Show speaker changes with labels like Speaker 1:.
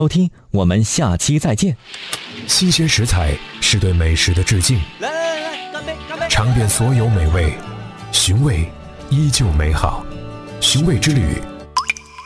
Speaker 1: 收听，我们下期再见。
Speaker 2: 新鲜食材是对美食的致敬，
Speaker 3: 来，干杯，干杯！
Speaker 2: 尝遍所有美味，寻味依旧美好。寻味之旅，